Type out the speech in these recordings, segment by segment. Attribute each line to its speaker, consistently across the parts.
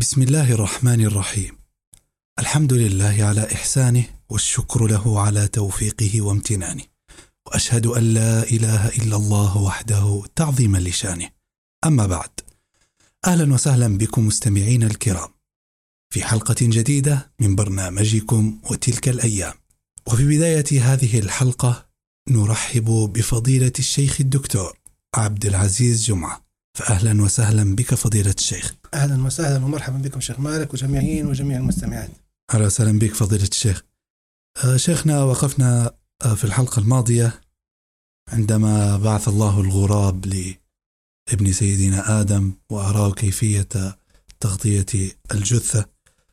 Speaker 1: بسم الله الرحمن الرحيم. الحمد لله على إحسانه والشكر له على توفيقه وامتنانه، وأشهد أن لا إله إلا الله وحده تعظيما لشانه. أما بعد، أهلا وسهلا بكم مستمعين الكرام في حلقة جديدة من برنامجكم وتلك الأيام. وفي بداية هذه الحلقة نرحب بفضيلة الشيخ الدكتور عبد العزيز جمعة، فأهلا وسهلا بك فضيلة الشيخ.
Speaker 2: أهلا وسهلا ومرحبا بكم شيخ مالك وجميعين وجميع المستمعين.
Speaker 1: أهلا وسهلا بك فضيلة الشيخ. شيخنا، وقفنا في الحلقة الماضية عندما بعث الله الغراب لابن سيدنا آدم وأراه كيفية تغطية الجثة،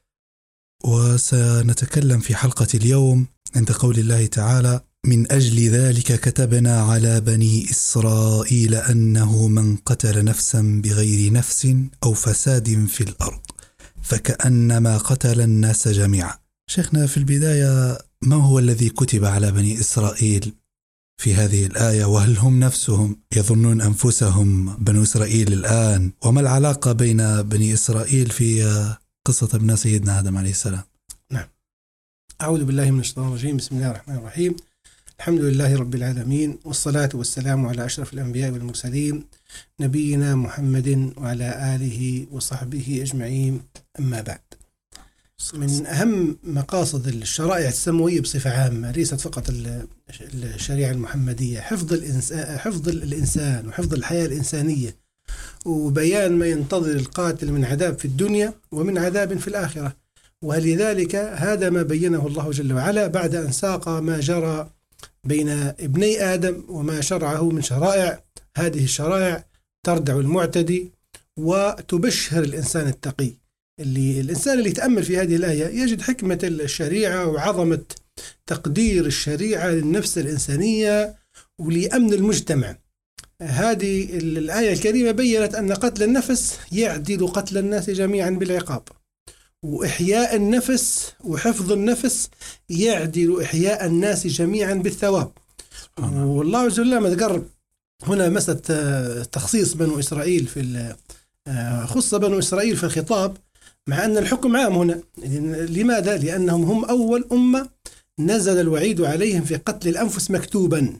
Speaker 1: وسنتكلم في حلقة اليوم عند قول الله تعالى: من أجل ذلك كتبنا على بني إسرائيل أنه من قتل نفسا بغير نفس أو فساد في الأرض فكأنما قتل الناس جميعا. شيخنا، في البداية ما هو الذي كتب على بني إسرائيل في هذه الآية؟ وهل هم نفسهم يظنون أنفسهم بنو إسرائيل الآن؟ وما العلاقة بين بني إسرائيل في قصة ابن سيدنا آدم عليه السلام؟
Speaker 2: نعم، أعوذ بالله من الشيطان الرجيم. بسم الله الرحمن الرحيم. الحمد لله رب العالمين، والصلاة والسلام على أشرف الأنبياء والمرسلين نبينا محمد وعلى آله وصحبه أجمعين. أما بعد، من أهم مقاصد الشرائع السماوية بصفة عامة، ليست فقط الشريعة المحمدية، حفظ الإنسان وحفظ الحياة الإنسانية، وبيان ما ينتظر القاتل من عذاب في الدنيا ومن عذاب في الآخرة. ولذلك هذا ما بينه الله جل وعلا بعد أن ساق ما جرى بين ابني آدم وما شرعه من شرائع. هذه الشرائع تردع المعتدي وتبشر الإنسان التقي. الإنسان اللي يتأمل في هذه الآية يجد حكمة الشريعة وعظمة تقدير الشريعة للنفس الإنسانية ولأمن المجتمع. هذه الآية الكريمة بيّنت أن قتل النفس يعدل قتل الناس جميعا بالعقاب، وإحياء النفس وحفظ النفس يعدل إحياء الناس جميعا بالثواب. والله جل وعلا ما ذكر هنا مسألة تخصيص بنو إسرائيل خص بنو إسرائيل في الخطاب، مع أن الحكم عام هنا. لماذا؟ لأنهم هم أول أمة نزل الوعيد عليهم في قتل الأنفس مكتوبا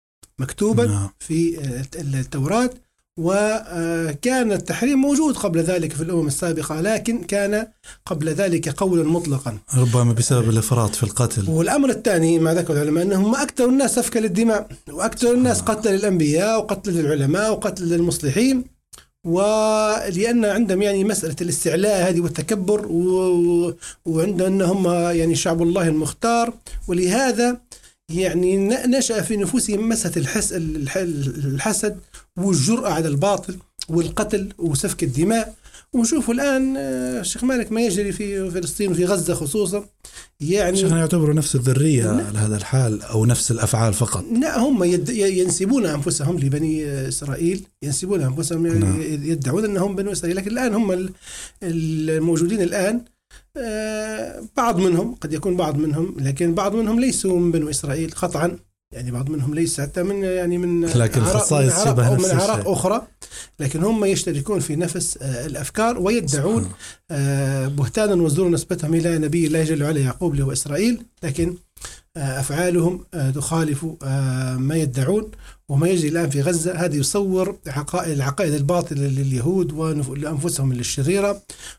Speaker 2: في التوراة، وكان التحريم موجود قبل ذلك في الأمم السابقة، لكن كان قبل ذلك قولا مطلقا،
Speaker 1: ربما بسبب الإفراط في القتل.
Speaker 2: والأمر الثاني ما ذكر العلماء أنهم أكثر الناس سفكا للدماء، وأكثر الناس قتل للأنبياء وقتل للعلماء وقتل للمصلحين. ولأن عندهم يعني مسألة الاستعلاء هذه والتكبر، وعندهم أنهم يعني شعب الله المختار، ولهذا يعني نشأ في نفوسهم مسألة الحسد والجرأة على الباطل والقتل وسفك الدماء. ونشوفوا الآن شيخ مالك ما يجري في فلسطين وفي غزة خصوصا، يعني
Speaker 1: شيخنا يعتبروا نفس الذرية على هذا الحال أو نفس الأفعال فقط.
Speaker 2: لا، هم ينسبون أنفسهم لبني إسرائيل، ينسبون أنفسهم يدعون أنهم بنو إسرائيل، لكن الآن هم الموجودين الآن بعض منهم، قد يكون بعض منهم، لكن بعض منهم ليسوا من بنو إسرائيل قطعا. يعني بعض منهم ليس حتى من
Speaker 1: لكن خصائص شبه نفس الشيء،
Speaker 2: أعراق أخرى، لكن هم يشتركون في نفس الأفكار ويدعون بهتانا وزورا نسبتهم إلى نبي الله جل وعلا يعقوب اللي هو إسرائيل، لكن أفعالهم تخالف ما يدعون. وما يجري الآن في غزة هذا يصور العقائد الباطلة لليهود ولأنفسهم الشريرة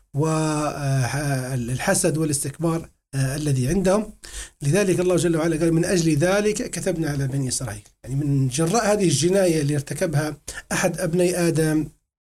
Speaker 2: والحسد والاستكبار الذي عندهم. لذلك الله جل وعلا قال: من أجل ذلك كتبنا على بني إسرائيل. يعني من جراء هذه الجناية اللي ارتكبها أحد أبني آدم،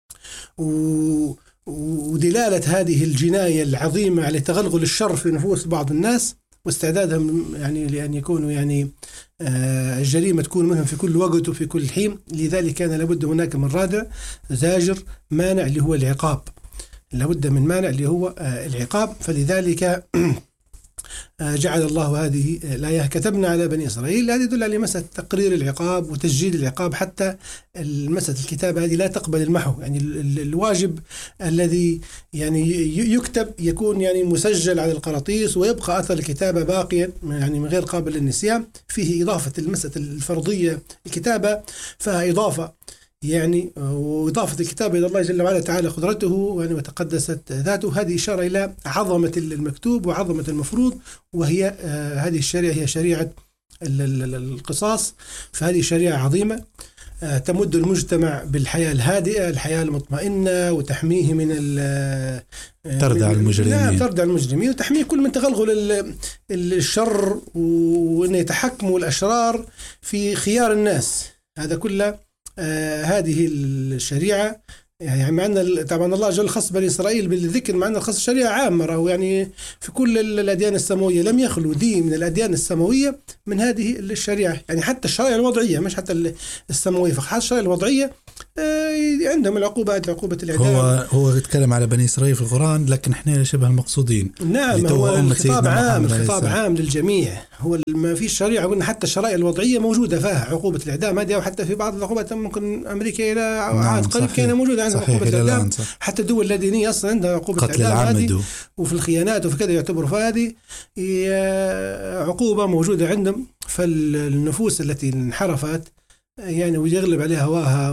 Speaker 2: ودلالة هذه الجناية العظيمة على تغلغل الشر في نفوس بعض الناس واستعدادهم يعني لأن يكونوا يعني الجريمة تكون منهم في كل وقت وفي كل حين. لذلك كان لابد هناك من رادع زاجر مانع اللي هو العقاب، لابد من مانع اللي هو العقاب. فلذلك جعل الله هذه الآية كتبنا على بني إسرائيل. هذه يدل على مسألة تقرير العقاب وتسجيل العقاب، حتى مسألة الكتابة هذه لا تقبل المحو. يعني الواجب الذي يعني يكتب يكون يعني مسجل على القراطيس ويبقى أثر الكتابة باقيا يعني من غير قابل للنسيان. فيه إضافة المسألة الفرضية الكتابة، فإضافة يعني وإضافة الكتاب إلى الله جل وعلا تعالى قدرته يعني وتقدست ذاته، هذه إشارة إلى عظمة المكتوب وعظمة المفروض، وهي هذه الشريعة هي شريعة القصاص. فهذه شريعة عظيمة تمد المجتمع بالحياة الهادئة، الحياة المطمئنة، وتحميه من
Speaker 1: تردع المجرمين،
Speaker 2: تردع المجرمين، وتحميه كل من تغلغل الشر، وأن يتحكموا الأشرار في خيار الناس. هذا كله هذه الشريعة يعني معنا. طبعا الله جل خص بني إسرائيل بالذكر، معنا خص شريعة عامة، يعني في كل الأديان السماوية لم يخلو دين من الأديان السماوية من هذه الشريعة. يعني حتى الشرائع الوضعية، مش حتى السماوية فقط، حتى الشرائع الوضعية عندهم العقوبات، عقوبة الإعدام.
Speaker 1: هو يتكلم على بني إسرائيل في القرآن، لكن احنا شبه المقصودين.
Speaker 2: نعم، هو الخطاب عام، الخطاب عام للجميع. هو ما فيش شريعة، قلنا حتى الشرائع الوضعية موجودة فيها عقوبة الإعدام هذه، وحتى في بعض العقوبات ممكن أمريكا إلى عهد قريب كان موجودة عندها عقوبة الإعدام. حتى الدول اللادينية أصلا عندها عقوبة الإعدام هذه، وفي الخيانات وفي كذا يعتبروا هذه عقوبة موجودة عندهم. فالنفوس التي انحرفت يعني ويغلب عليها هواها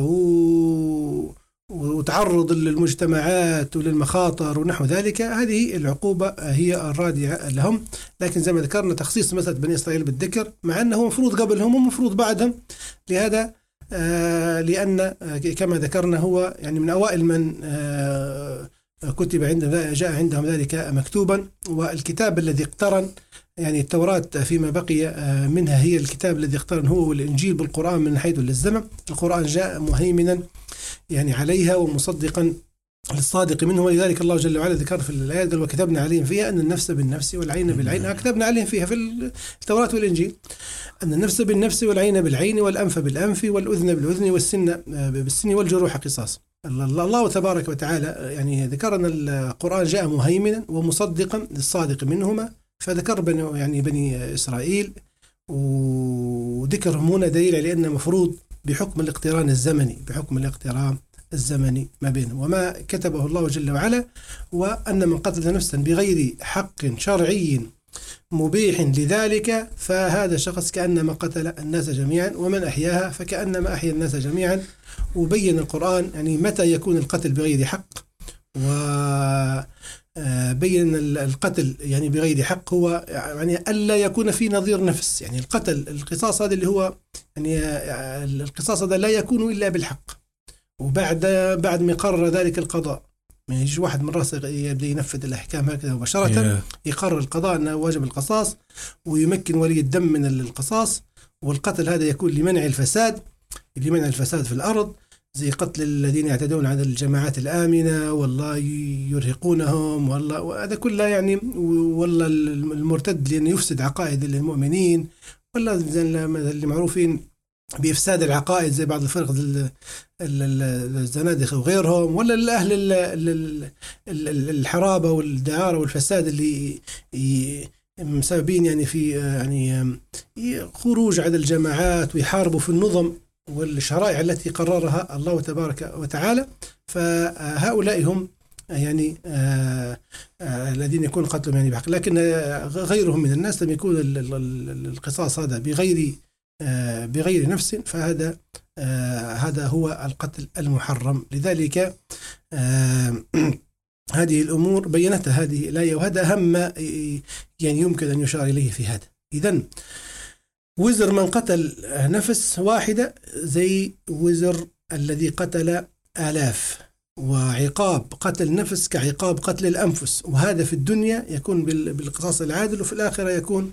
Speaker 2: وتعرض المجتمعات وللمخاطر ونحو ذلك، هذه العقوبة هي الرادعة لهم. لكن زي ما ذكرنا تخصيص مسألة بني إسرائيل بالذكر، مع أنه مفروض قبلهم ومفروض بعدهم، لهذا لأن كما ذكرنا هو يعني من أوائل من كتب عندهم، جاء عندهم ذلك مكتوبا. والكتاب الذي اقترن يعني التوراة فيما بقي منها هي الكتاب الذي اقترن هو والإنجيل بالقرآن من حيث الزمن. القرآن جاء مهيمنا يعني عليها ومصدقا للصادق منه، ولذلك الله جل وعلا ذكر في الآيات وكتبنا عليهم فيها أن النفس بالنفس والعين بالعين. كتبنا عليهم فيها في التوراة والإنجيل أن النفس بالنفس والعين بالعين والأنف بالأنف والأذن بالأذن والسن بالسن والجروح قصاص. الله تبارك وتعالى يعني ذكر أن القرآن جاء مهيمنا ومصدقا للصادق منهما، فذكر بني إسرائيل، وذكرهم هنا دليل على أن مفروض بحكم الاقتران الزمني ما بينهم. وما كتبه الله جل وعلا وأن من قتل نفسا بغير حق شرعي مبيح لذلك فهذا شخص كأنما قتل الناس جميعا، ومن أحياها فكأنما أحيا الناس جميعا. وبين القرآن يعني متى يكون القتل بغير حق، وبين القتل يعني بغير حق هو يعني ألا يكون في نظير نفس. يعني القصاص هذا اللي هو يعني القصاص هذا لا يكون إلا بالحق، وبعد ما يقرر ذلك القضاء. ما يجي واحد من راسه يبدأ ينفذ الأحكام هكذا مباشرة، يقرر القضاء أنه واجب القصاص ويمكن ولي الدم من القصاص. والقتل هذا يكون لمنع الفساد في الأرض، زي قتل الذين يعتدون على الجماعات الآمنة والله يرهقونهم، والله وهذا كله يعني، والله المرتد لأنه يفسد عقائد المؤمنين، والله اللي معروفين بإفساد العقائد زي بعض الفرق الزنادقة وغيرهم، ولا الأهل الحرابة والدعارة والفساد اللي مسببين يعني في يعني خروج على الجماعات ويحاربوا في النظم والشرائع التي قررها الله تبارك وتعالى. فهؤلاء هم يعني الذين يكون قتلهم يعني بحق. لكن غيرهم من الناس لم يكون القصاص هذا بغير نفس، فهذا هذا هو القتل المحرم. لذلك هذه الأمور بينتها هذه الآية، وهذا أهم ما يعني يمكن أن يشار إليه في هذا. إذن وزر من قتل نفس واحدة زي وزر الذي قتل آلاف، وعقاب قتل نفس كعقاب قتل الأنفس. وهذا في الدنيا يكون بالقصاص العادل، وفي الآخرة يكون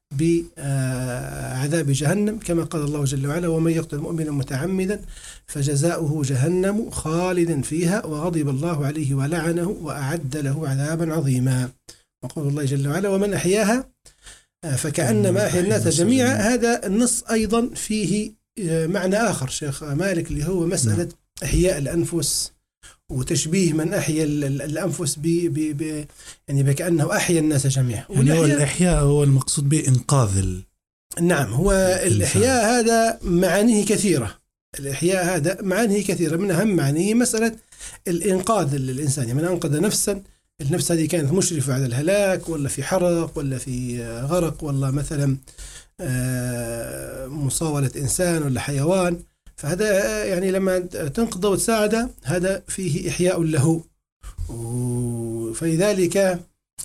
Speaker 2: بعذاب جهنم، كما قال الله جل وعلا: ومن يقتل مؤمنا متعمدا فجزاؤه جهنم خالدا فيها وغضب الله عليه ولعنه وأعد له عذابا عظيما. وقول الله جل وعلا: ومن أحياها فكأنما أحيا الناس جميعا. هذا النص أيضا فيه معنى آخر شيخ مالك، اللي هو مسألة إحياء الأنفس، وتشبيه من أحيا الأنفس يعني بكأنه أحيا الناس جميعا.
Speaker 1: يعني هو الإحياء هو المقصود بإنقاذ
Speaker 2: نعم، هو الإحياء هذا معانيه كثيرة. الإحياء هذا معانيه كثيرة، من أهم معانيه مسألة الإنقاذ للإنسان. يعني من أنقذ نفسا، النفس هذه كانت مشرفة على الهلاك، ولا في حرق، ولا في غرق، ولا مثلا مصاولة إنسان ولا حيوان، فهذا يعني لما تنقذه وتساعده هذا فيه إحياء له. فلذلك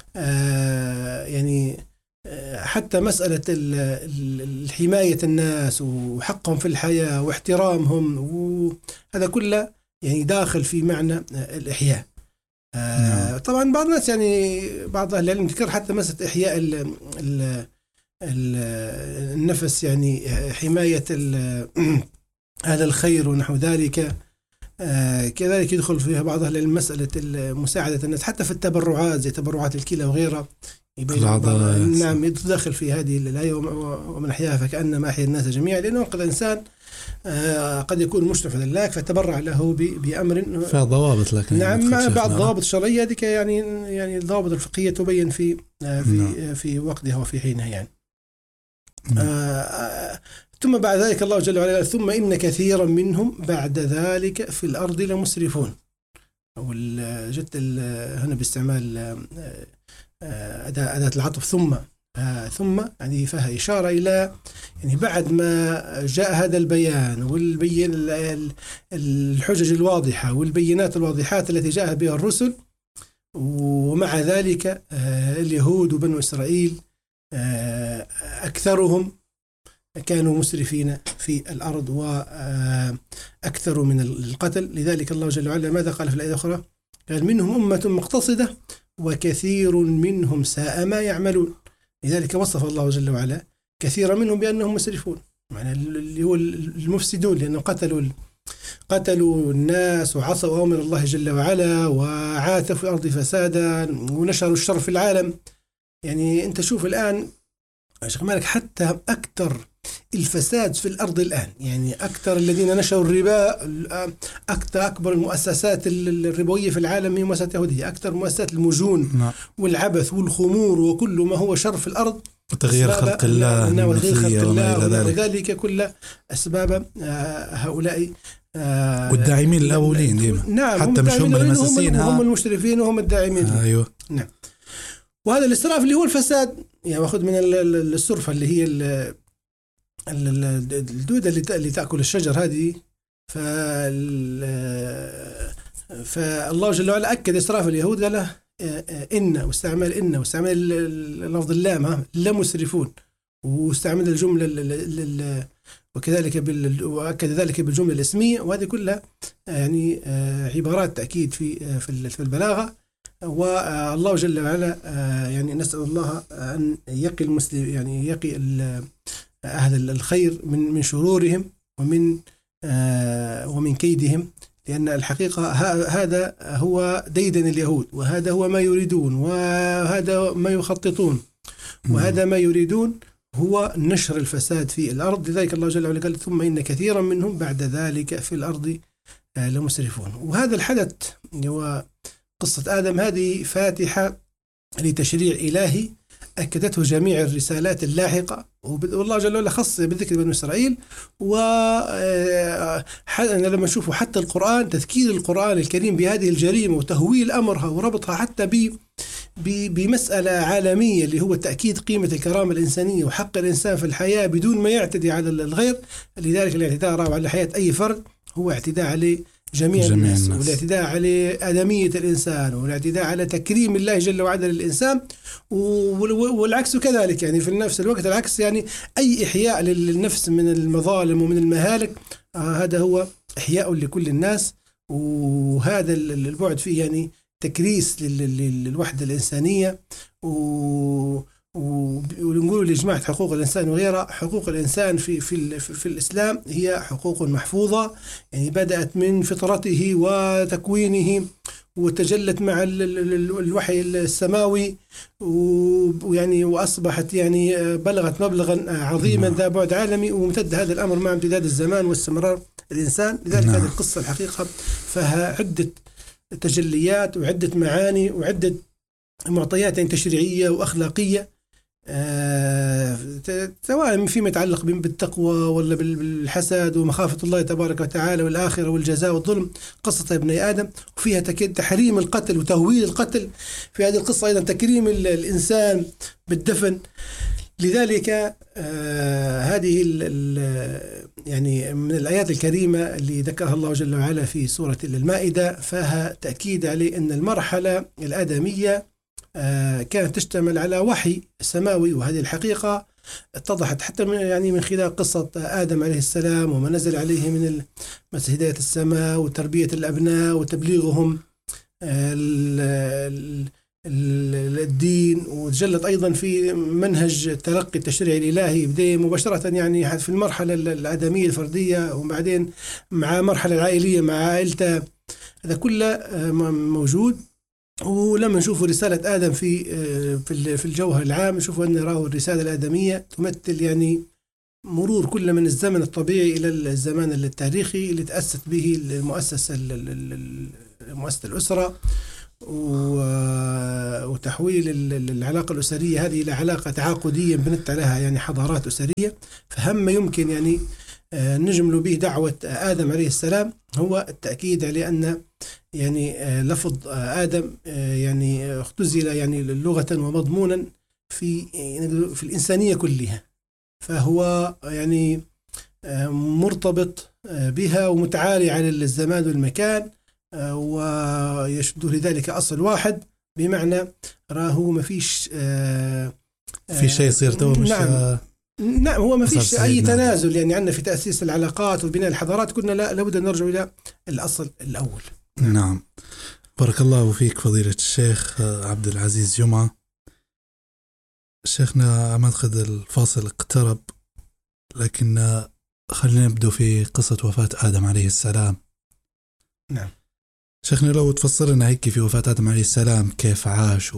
Speaker 2: يعني حتى مسألة الحماية الناس وحقهم في الحياة واحترامهم وهذا كله يعني داخل في معنى الإحياء. طبعا بعض الناس يعني بعض أهل العلم ذكر حتى مسألة إحياء النفس، يعني حماية هذا الخير ونحو ذلك. كذلك يدخل فيها بعض أهل العلم مسألة مساعدة الناس حتى في التبرعات زي تبرعات الكلى وغيرها. نعم يدخل في هذه الآية ومن أحياها فكأنما أحيا الناس جميعا، لأنه قد إنسان قد يكون مشرف لله فتبرع له بأمر
Speaker 1: فيها ضوابط، لكن
Speaker 2: نعم مع بعض الضوابط الشرعية ذيك يعني الضوابط الفقهية تبين في وقتها وفي حينها يعني. ثم بعد ذلك الله جل وعلا ثم إن كثيرا منهم بعد ذلك في الأرض لمسرفون. جت هنا باستعمال أداة العطف ثم يعني فيها إشارة إلى يعني بعد ما جاء هذا البيان والبين الحجج الواضحة والبينات الواضحات التي جاء بها الرسل، ومع ذلك اليهود وبنو إسرائيل أكثرهم كانوا مسرفين في الأرض وأكثر من القتل. لذلك الله جل وعلا ماذا قال في الآية الأخرى؟ قال منهم أمة مقتصدة وكثير منهم ساء ما يعملون. لذلك وصف الله جل وعلا كثير منهم بأنهم مسرفون، معنى اللي هو المفسدون، لأنهم قتلوا الناس وعصوا أوامر الله جل وعلا وعاثوا في الأرض فسادا ونشروا الشر في العالم. يعني أنت شوف الآن شيخ مالك حتى أكثر الفساد في الأرض الآن، يعني أكثر الذين نشروا الربا، أكبر المؤسسات الربوية في العالم هي مؤسسات يهودية، أكثر مؤسسات المجون والعبث والخمور وكل ما هو شر في الأرض
Speaker 1: وتغيير خلق الله
Speaker 2: وذلك كل أسباب هؤلاء
Speaker 1: والداعمين الأولين.
Speaker 2: نعم
Speaker 1: حتى مش هم المساسين،
Speaker 2: هم المشرفين وهم الداعمين.
Speaker 1: أيوه
Speaker 2: نعم. وهذا الإسراف اللي هو الفساد، يعني واخذ من السرفة اللي هي الدودة اللي تأكل الشجر هذه. فالله جل وعلا أكد إسراف اليهود، قال واستعمل لفظ اللام لمسرفون، واستعمل الجملة وكذلك وأكد ذلك بالجملة الاسمية، وهذه كلها يعني عبارات تأكيد في البلاغة. والله جل وعلا يعني نسأل الله أن يقي المسلم، يعني يقي أهل الخير من شرورهم ومن كيدهم، لأن الحقيقة هذا هو ديدن اليهود، وهذا هو ما يريدون، وهذا ما يخططون، وهذا ما يريدون هو نشر الفساد في الأرض. لذلك الله جل وعلا قال ثم إن كثيرا منهم بعد ذلك في الأرض لمسرفون. وهذا الحدث هو قصة آدم، هذه فاتحة لتشريع إلهي أكدته جميع الرسالات اللاحقة، والله جل وعلا خص بذكر بني إسرائيل. لما نشوفوا حتى القرآن، تذكير القرآن الكريم بهذه الجريمة وتهويل أمرها وربطها حتى بمسألة عالمية اللي هو تأكيد قيمة الكرامة الإنسانية وحق الإنسان في الحياة بدون ما يعتدي على الغير. لذلك الاعتداء على حياة أي فرد هو اعتداء عليه جميع الناس، والاعتداء على آدمية الإنسان، والاعتداء على تكريم الله جل وعلا للإنسان، والعكس كذلك. يعني في نفس الوقت العكس، يعني أي إحياء للنفس من المظالم ومن المهالك هذا هو إحياء لكل الناس. وهذا البعد فيه يعني تكريس للوحدة الإنسانية، ونقول لجماعة حقوق الإنسان وغيرها. حقوق الإنسان في الإسلام هي حقوق محفوظة، يعني بدأت من فطرته وتكوينه وتجلت مع الوحي السماوي، ويعني وأصبحت يعني بلغت مبلغا عظيما ذا بعد عالمي، وممتد هذا الأمر مع امتداد الزمان واستمرار الإنسان. لذلك هذه القصة الحقيقة فيها عدة تجليات وعدة معاني وعدة معطيات تشريعية وأخلاقية، سواء فيما يتعلق بالتقوى ولا بالحسد ومخافة الله تبارك وتعالى والآخرة والجزاء والظلم. قصة ابني آدم وفيها تحريم القتل وتهويل القتل. في هذه القصة أيضا تكريم الإنسان بالدفن، لذلك هذه يعني من الآيات الكريمة اللي ذكرها الله جل وعلا في سورة المائدة، فيها تأكيد على أن المرحلة الآدمية كانت تشتمل على وحي سماوي، وهذه الحقيقة اتضحت حتى من خلال قصة آدم عليه السلام وما نزل عليه من هداية السماء وتربية الأبناء وتبليغهم الدين، وتجلت أيضا في منهج تلقي التشريع الإلهي بداية مباشرة يعني في المرحلة الآدمية الفردية، وبعدين مع مرحلة العائلية مع عائلته، هذا كله موجود. ولما نشوف رسالة آدم في الجوهر العام نشوف أن نراه الرسالة الآدمية تمثل يعني مرور كل من الزمن الطبيعي إلى الزمان التاريخي اللي تأسست به مؤسسة الأسرة، وتحويل العلاقة الأسرية هذه إلى علاقة تعاقدية بنت عليها يعني حضارات أسرية. فهم يمكن يعني نجمل به دعوة آدم عليه السلام هو التأكيد على أن يعني لفظ آدم يعني اختزل يعني لغة ومضمونا في الإنسانية كلها، فهو يعني مرتبط بها ومتعالي على الزمان والمكان، ويشد لذلك أصل واحد، بمعنى راه ما فيش
Speaker 1: في شيء يصير تو مش
Speaker 2: نعم هو ما فيش أي تنازل يعني عندنا في تأسيس العلاقات وبناء الحضارات، كنا لابد أن نرجع إلى الأصل الأول.
Speaker 1: نعم، بارك الله فيك فضيلة الشيخ عبد العزيز جمعة. شيخنا معتقد الفاصل اقترب، لكن خلينا نبدأ في قصة وفاة آدم عليه السلام.
Speaker 2: نعم
Speaker 1: شيخنا، لو تفسر لنا هيك في وفاة آدم عليه السلام كيف عاش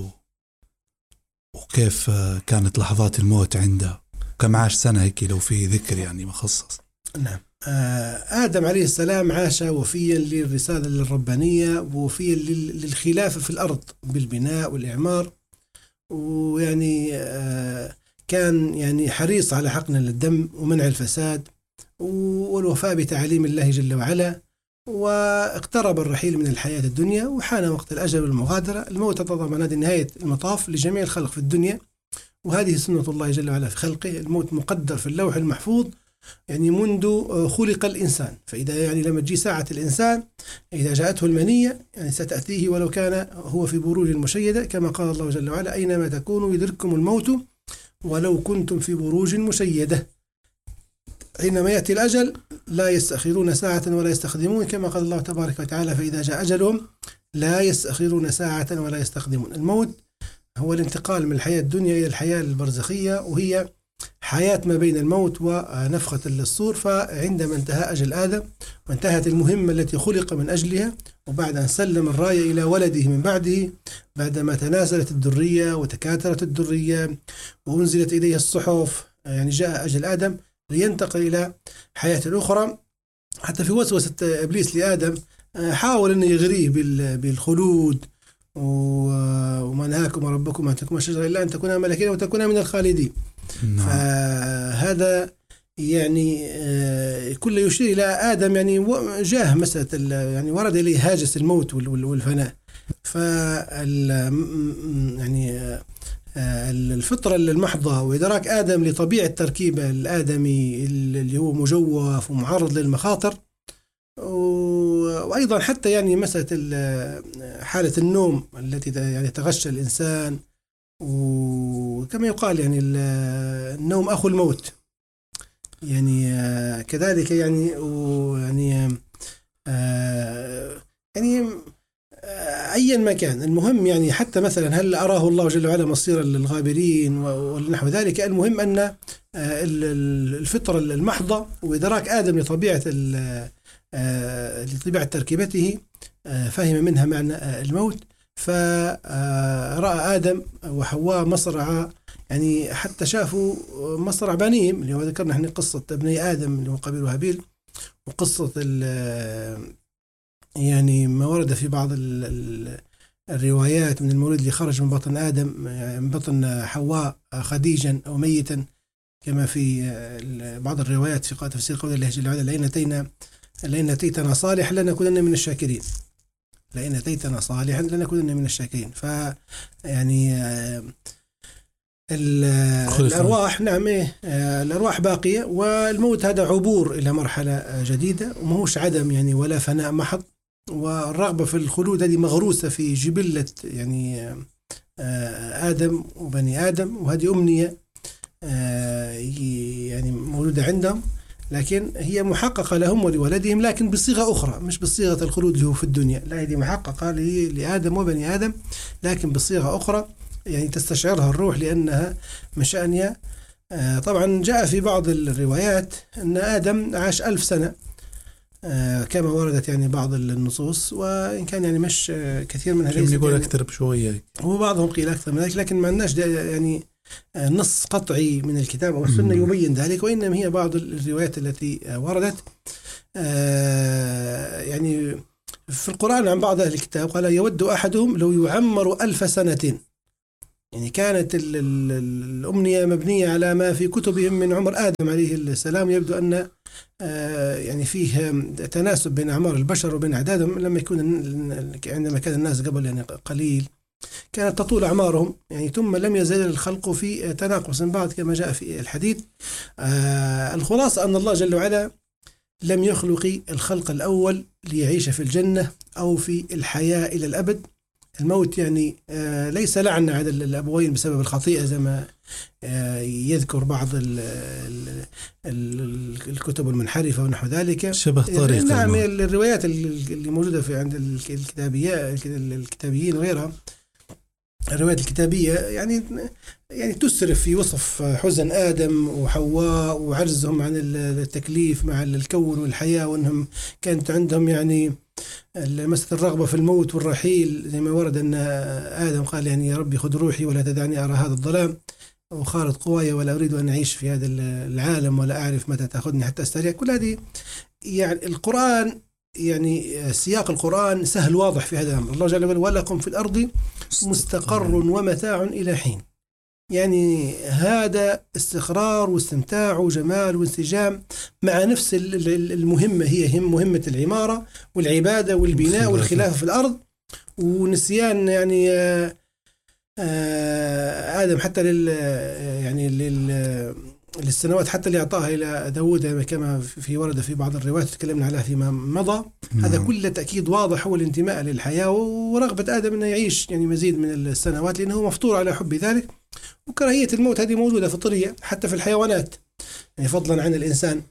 Speaker 1: وكيف كانت لحظات الموت عنده، كم عاش سنة هيك لو في ذكر يعني مخصص.
Speaker 2: نعم آدم عليه السلام عاش وفيا للرسالة الربانية ووفيا للخلافة في الأرض بالبناء والإعمار، ويعني كان يعني حريص على حقن الدم ومنع الفساد والوفاء بتعاليم الله جل وعلا، واقترب الرحيل من الحياة الدنيا وحان وقت الأجل والمغادرة. الموت تضمن نهاية المطاف لجميع الخلق في الدنيا، وهذه سنة الله جل وعلا في خلقه. الموت مقدر في اللوح المحفوظ يعني منذ خلق الإنسان، فإذا يعني لما تجي ساعة الإنسان إذا جاءته المنية يعني ستأتيه ولو كان هو في بروج مشيدة، كما قال الله جل وعلا أينما تكونوا يدرككم الموت ولو كنتم في بروج مشيدة. حينما يأتي الأجل لا يستأخرون ساعة ولا يستقدمون، كما قال الله تبارك وتعالى فإذا جاء أجلهم لا يستأخرون ساعة ولا يستقدمون. الموت هو الانتقال من الحياة الدنيا إلى الحياة البرزخية، وهي حياة ما بين الموت ونفخة الصور. فعندما انتهى أجل آدم وانتهت المهمة التي خلق من أجلها، وبعد أن سلم الراية إلى ولده من بعده، بعدما تنازلت الذرية وتكاثرت الذرية وأنزلت إليها الصحف، يعني جاء أجل آدم لينتقل إلى حياة أخرى. حتى في وسوسة إبليس لآدم حاول أن يغريه بالخلود، وما نهاكم ربكم أن تكونوا الشجرة إلا أن تكونا ملكين وتكونا من الخالدين. فهذا يعني كل يشير إلى آدم يعني جاه مسألة يعني ورد إليه هاجس الموت والفناء. يعني الفطرة المحضة وإدراك آدم لطبيعة تركيبه الآدمي اللي هو مجوف ومعرض للمخاطر، وأيضا حتى يعني مسألة حالة النوم التي يعني تغشى الإنسان، وكما يقال يعني النوم أخو الموت، يعني كذلك يعني يعني أيا ما كان. المهم يعني حتى مثلا هل أراه الله جل وعلا مصيرا للغابرين ونحو ذلك، المهم أن الفطرة المحضة وإدراك آدم لطبيعة تركيبته فهم منها معنى الموت، فرأى آدم وحواء مصرع، يعني حتى شافوا مصرع بنيهم اللي هو ذكرنا احنا قصة ابني آدم اللي هو قابيل وهابيل، وقصة يعني ما ورد في بعض الروايات من المولود اللي خرج من بطن آدم من بطن حواء خديجا أو ميتا، كما في بعض الروايات في تفسير قول الله جل وعلا لئن أتيتنا صالحا لنكونن من الشاكرين، لئن أتيتنا صالحا لنكونن من الشاكرين. فيعني الأرواح نعم الأرواح باقية، والموت هذا عبور إلى مرحلة جديدة ومهوش عدم يعني ولا فناء محض. والرغبة في الخلود هذه مغروسة في جبلة يعني آدم وبني آدم، وهذه أمنية يعني مولودة عندهم، لكن هي محققة لهم ولولدهم، لكن بصيغة أخرى مش بصيغة الخلود اللي هو في الدنيا، لا هذه محققة لآدم وبني آدم لكن بصيغة أخرى يعني تستشعرها الروح لأنها من شأنها. طبعا جاء في بعض الروايات أن آدم عاش 1000 سنة كما وردت يعني بعض النصوص، وإن كان يعني مش كثير منها ليس
Speaker 1: يقول
Speaker 2: يعني
Speaker 1: أكثر بشوية،
Speaker 2: وبعضهم قيل أكثر من ذلك، لكن ما لناش يعني نص قطعي من الكتاب والسنة يبين ذلك، وإنما هي بعض الروايات التي وردت. يعني في القرآن عن بعض أهل الكتاب قال يود أحدهم لو يعمر 1000 سنة، يعني كانت الأمنية مبنية على ما في كتبهم من عمر آدم عليه السلام. يبدو أن يعني فيه تناسب بين أعمار البشر وبين أعدادهم، لما يكون عندما كان الناس قبل يعني قليل كانت تطول أعمارهم يعني، ثم لم يزال الخلق في تناقص بعد كما جاء في الحديث. الخلاصة أن الله جل وعلا لم يخلق الخلق الأول ليعيش في الجنة أو في الحياة إلى الأبد. الموت يعني ليس لعنة على الأبوين بسبب الخطيئة زي ما يذكر بعض الكتب المنحرفة ونحو ذلك،
Speaker 1: شبه طريق
Speaker 2: نعم الروايات اللي موجودة في عند الكتابيين وغيرها، الروايات الكتابية يعني تسرف في وصف حزن آدم وحواء وعجزهم عن التكليف مع الكون والحياة، وأنهم كانت عندهم يعني مسألة الرغبة في الموت والرحيل، زي ما ورد أن آدم قال يعني يا ربي خذ روحي ولا تدعني أرى هذا الظلام، وخالط قواي ولا أريد أن أعيش في هذا العالم ولا أعرف متى تأخذني حتى أستريح. كل هذه يعني القرآن يعني سياق القرآن سهل واضح في هذا الأمر. الله جل وعلا ولكم في الأرض مستقر ومتاع إلى حين، يعني هذا استقرار واستمتاع وجمال وانسجام مع نفس المهمة، هي مهمة العمارة والعبادة والبناء والخلافة في الأرض، ونسيان يعني آدم حتى للسنوات حتى اللي أعطاها إلى داود كما في ورد في بعض الروايات تكلمنا عليها فيما مضى. هذا كله تأكيد واضح هو الانتماء للحياة ورغبة آدم أنه يعيش يعني مزيد من السنوات لأنه مفطور على حب ذلك. وكراهية الموت هذه موجودة فطرية حتى في الحيوانات يعني فضلا عن الإنسان.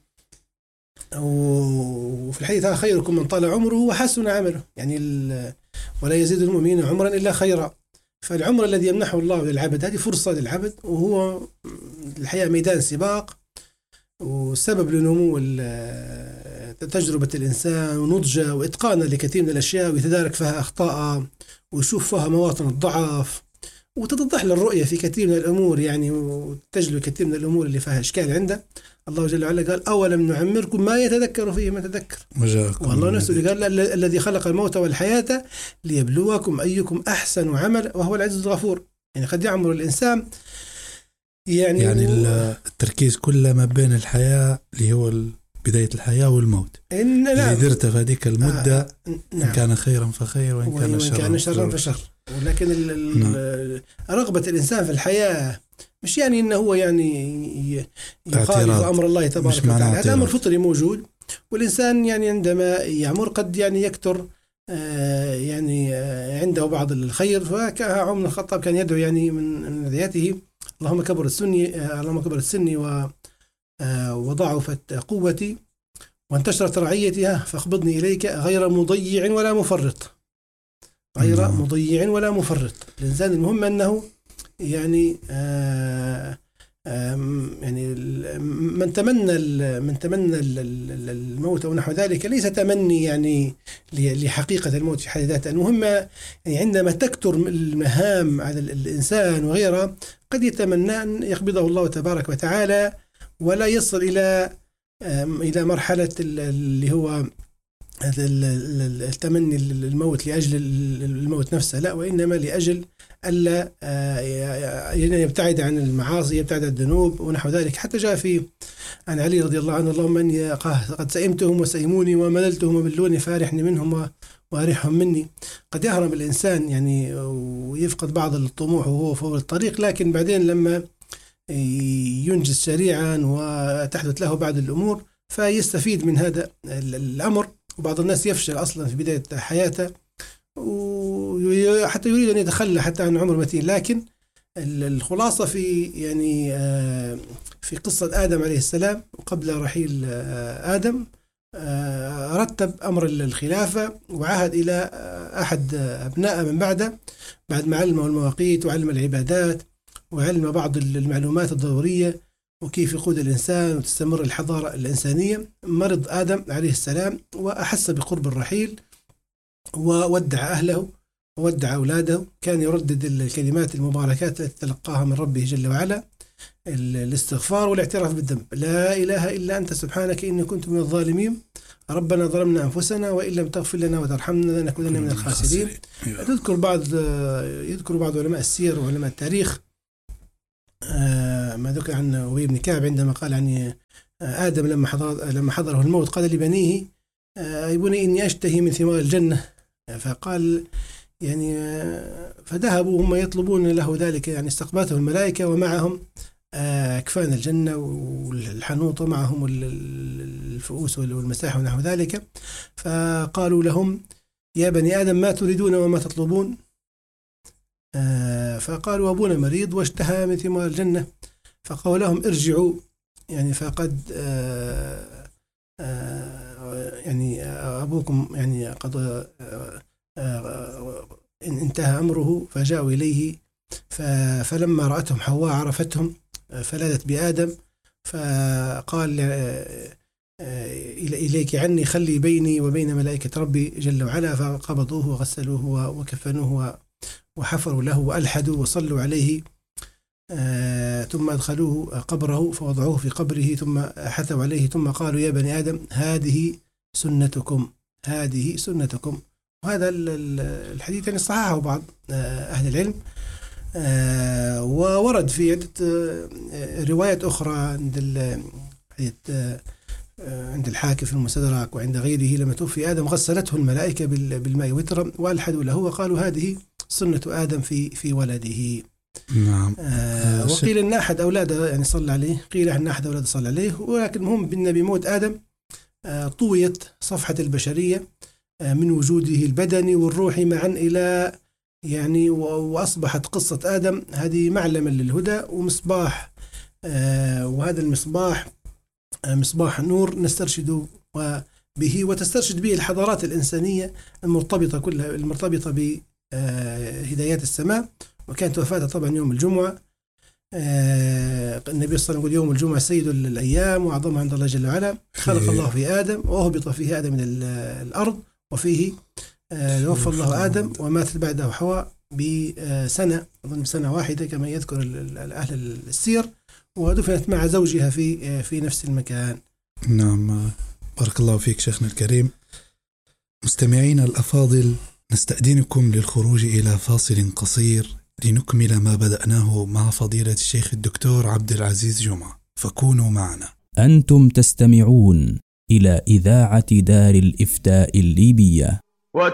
Speaker 2: وفي الحديث خيركم من طال عمره وحسن عمله، يعني ولا يزيد المؤمنين عمرا إلا خيرا. فالعمر الذي يمنحه الله للعبد هذه فرصة للعبد، وهو الحياة ميدان سباق وسبب لنمو تجربة الإنسان ونضجه وإتقانه لكثير من الأشياء، ويتدارك فيها أخطاء ويشوف فيها مواطن الضعف، وتتضح له الرؤية في كثير من الأمور يعني، وتجلو كثير من الأمور اللي فيها إشكال عنده. الله جل وعلا قال أولم نعمركم ما يتذكر فيه من تذكر، والله نفسه اللي قال الذي خلق الموت والحياة ليبلوكم أيكم أحسن عمل وهو العزيز الغفور. يعني قد يعمر الإنسان يعني
Speaker 1: التركيز كله ما بين الحياة اللي هو بداية الحياة والموت اللي درت في هذيك المدة إن كان خيرا فخير وإن كان شرا
Speaker 2: فشر. ولكن رغبة الإنسان في الحياة مش يعني إنه هو يعني يخالف أمر الله تبارك وتعالى، هذا أمر فطري موجود. والإنسان يعني عندما يعمر قد يعني يكتر يعني عنده بعض الخير. فعمر بن الخطاب كان يدعو يعني من ذاته اللهم كبر السني وضعفت قوتي وانتشرت رعيتها فاقبضني إليك غير مضيع ولا مفرط. مضيع ولا مفرط. الإنسان المهم أنه يعني يعني من تمنى الموت أو نحو ذلك ليس تمني يعني لحقيقة الموت في حد ذاته. المهم يعني عندما تكتر المهام على الإنسان وغيره قد يتمنى أن يقبضه الله تبارك وتعالى ولا يصل إلى مرحلة اللي هو التمني الموت لأجل الموت نفسه، لا، وإنما لأجل ألا يبتعد عن المعاصي، يبتعد عن الذنوب ونحو ذلك. حتى جاء في عن علي رضي الله عنه اللهم أني قد سئمتهم وسئموني ومللتهم وملوني فارحني منهم وأريحهم مني. قد يهرب الإنسان يعني ويفقد بعض الطموح وهو فوق الطريق، لكن بعدين لما ينجز سريعا وتحدث له بعض الأمور فيستفيد من هذا الأمر. وبعض الناس يفشل أصلا في بداية حياته وحتى يريد أن يتخلى حتى عن عمر متين. لكن الخلاصة في يعني في قصة آدم عليه السلام قبل رحيل آدم رتب أمر الخلافة وعهد إلى أحد أبناء من بعده، بعد ما علمه المواقيت وعلم العبادات وعلم بعض المعلومات الضرورية وكيف يقود الإنسان وتستمر الحضارة الإنسانية. مرض آدم عليه السلام وأحس بقرب الرحيل وودع أهله وودع أولاده. كان يردد الكلمات المباركات التي تلقاها من ربه جل وعلا، الاستغفار والاعتراف بالذنب: لا إله إلا أنت سبحانك إني كنت من الظالمين، ربنا ظلمنا أنفسنا وإن لم تغفر لنا وترحمنا لنكونن من الخاسرين. يذكر بعض علماء السير وعلماء التاريخ ما ذكر عن أبي بن كعب عندما قال عن آدم لما حضره الموت قال لبنيه: يا بني إني أشتهي من ثمار الجنة. فقال يعني فذهبوا هم يطلبون له ذلك، يعني استقبلته الملائكة ومعهم أكفان الجنة والحنوط ومعهم الفؤوس والمساح ونحو ذلك. فقالوا لهم: يا بني آدم ما تريدون وما تطلبون؟ فقالوا: أبونا مريض واشتهى من ثمار الجنة. فقالوا لهم: ارجعوا، يعني فقد يعني أبوكم يعني قد انتهى أمره. فجاءوا إليه فلما رأتهم حواء عرفتهم فلذت بآدم، فقال: إليك عني، خلي بيني وبين ملائكة ربي جل وعلا. فقبضوه وغسلوه وكفنوه وحفروا له وألحدوا وصلوا عليه، ثم أدخلوه قبره فوضعوه في قبره ثم حثوا عليه ثم قالوا: يا بني آدم هذه سنتكم، هذه سنتكم. وهذا الحديث يعني صححه بعض أهل العلم، وورد في عدة روايات أخرى عند الحاكم في المستدرك وعند غيره. لما توفي آدم غسلته الملائكة بالماء وترا وألحدوا له وقالوا: هذه سنة آدم في ولده.
Speaker 1: نعم.
Speaker 2: وقيل أن أحد أولاده يعني صلى عليه، قيل أن أحد أولاده صلى عليه، ولكن هم بموت آدم طويت صفحة البشرية من وجوده البدني والروحي معا إلى يعني وأصبحت قصة آدم هذه معلما للهدى ومصباح، وهذا المصباح مصباح نور نسترشد به وتسترشد به الحضارات الإنسانية المرتبطة كلها، المرتبطة بهدايات السماء. وكانت وفاته طبعا يوم الجمعة. النبي صلى الله عليه وسلم يقول: يوم الجمعة سيد الأيام وأعظمها عند الله جل وعلا، خلق الله في آدم وأهبط فيه آدم من الأرض، وفيه توفى الله آدم وماتت بعده حواء بسنة، أظن بسنة واحدة كما يذكر أهل السير، ودفنت مع زوجها في نفس المكان.
Speaker 1: نعم، بارك الله فيك شيخنا الكريم. مستمعينا الأفاضل، نستأذنكم للخروج إلى فاصل قصير لنكمل ما بدأناه مع فضيلة الشيخ الدكتور عبد العزيز جمعة، فكونوا معنا.
Speaker 3: أنتم تستمعون إلى إذاعة دار الإفتاء الليبية.